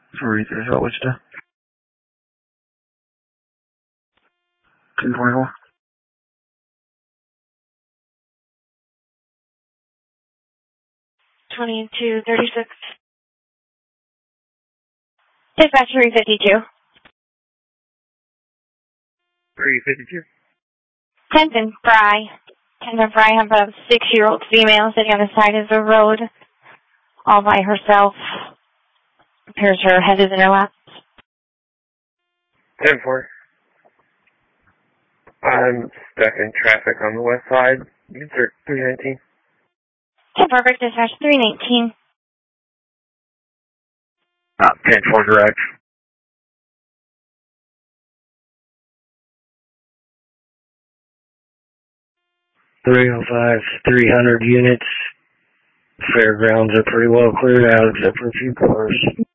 Sorry, there's what was the 1024? $22.36. Dispatch 352. 352? Kenton Fry. Kenton Fry have a 6-year-old female sitting on the side of the road all by herself. Appears her head is in her lap. 10-4. I'm stuck in traffic on the west side. You can start 319. 10-4, dispatch 319. 10-4 direct. .305, 300 units. Fairgrounds are pretty well cleared out except for a few cars.